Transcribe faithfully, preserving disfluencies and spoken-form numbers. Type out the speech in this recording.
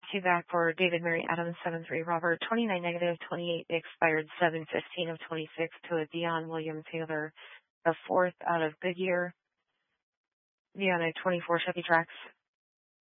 two back for David Mary Adams, seven three Robert, twenty-nine negative, twenty-eight expired, seven fifteen of twenty-six to a Dion William Taylor, the fourth out of Goodyear. Dion, a twenty-four Chevy Trax.